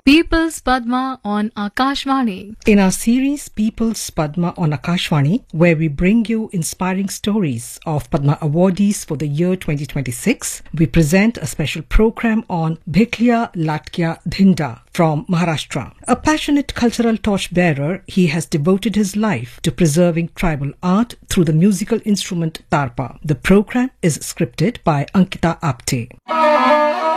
People's Padma on Akashvani. In our series People's Padma on Akashvani, where we bring you inspiring stories of Padma awardees for the year 2026, we present a special program on Bheklia Latkia Dhinda from Maharashtra. A passionate cultural torchbearer, he has devoted his life to preserving tribal art through the musical instrument tarpa. The program is scripted by Ankita Apte.